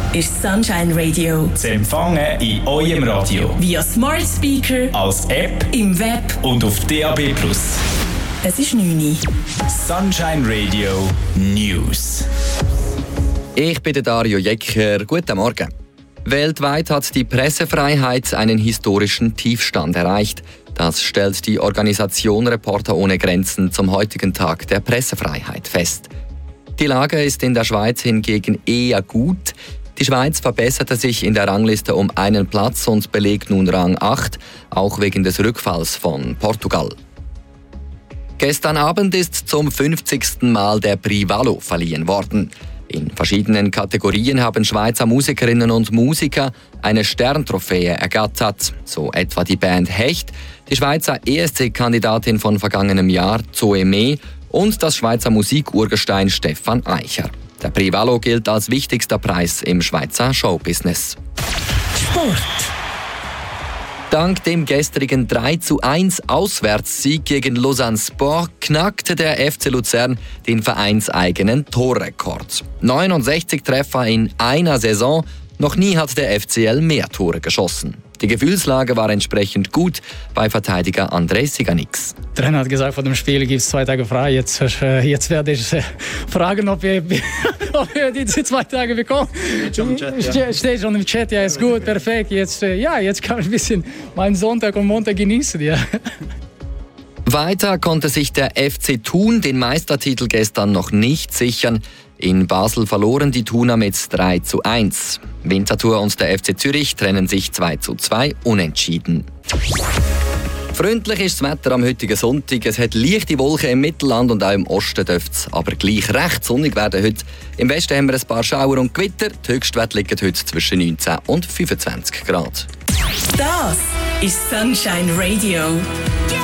ist Sunshine Radio. Zu empfangen in eurem Radio. Via Smart Speaker, als App, im Web und auf DAB+. Es ist 9 Uhr. Sunshine Radio News. Ich bin Dario Jecker. Guten Morgen. Weltweit hat die Pressefreiheit einen historischen Tiefstand erreicht. Das stellt die Organisation Reporter ohne Grenzen zum heutigen Tag der Pressefreiheit fest. Die Lage ist in der Schweiz hingegen eher gut. Die Schweiz verbesserte sich in der Rangliste um einen Platz und belegt nun Rang 8, auch wegen des Rückfalls von Portugal. Gestern Abend ist zum 50. Mal der Prix Valo verliehen worden. In verschiedenen Kategorien haben Schweizer Musikerinnen und Musiker eine Sterntrophäe ergattert, so etwa die Band Hecht, die Schweizer ESC-Kandidatin von vergangenem Jahr Zoe Mee und das Schweizer Musikurgestein Stefan Eicher. Der Prix Valo gilt als wichtigster Preis im Schweizer Showbusiness. Sport. Dank dem gestrigen 3:1 Auswärtssieg gegen Lausanne Sport knackte der FC Luzern den vereinseigenen Torrekord. 69 Treffer in einer Saison. Noch nie hat der FCL mehr Tore geschossen. Die Gefühlslage war entsprechend gut bei Verteidiger André Siganix. Der Trainer hat gesagt, vor dem Spiel gibt es 2 Tage frei. Jetzt werde ich fragen, ob wir diese 2 Tage bekommen. Steht schon im Chat, ja, ist gut, perfekt. Jetzt kann ich ein bisschen meinen Sonntag und Montag genießen. Ja. Weiter konnte sich der FC Thun den Meistertitel gestern noch nicht sichern. In Basel verloren die Thuner mit 3:1. Winterthur und der FC Zürich trennen sich 2:2 unentschieden. Freundlich ist das Wetter am heutigen Sonntag. Es hat leichte Wolken im Mittelland und auch im Osten dürfte es aber gleich recht sonnig werden heute. Im Westen haben wir ein paar Schauer und Gewitter. Die Höchstwerte liegen heute zwischen 19 und 25 Grad. Das ist Sunshine Radio.